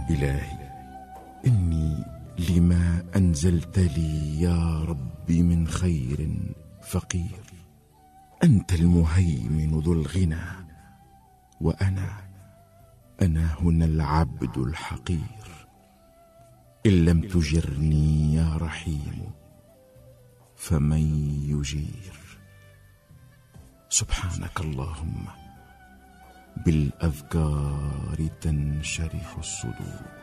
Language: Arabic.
إلهي إني لما أنزلت لي يا رب من خير فقير. أنت المهيمن ذو الغنى، وأنا هنا العبد الحقير. إن لم تجرني يا رحيم فمن يجير. سبحانك اللهم بالأذكار تنشرح الصدور.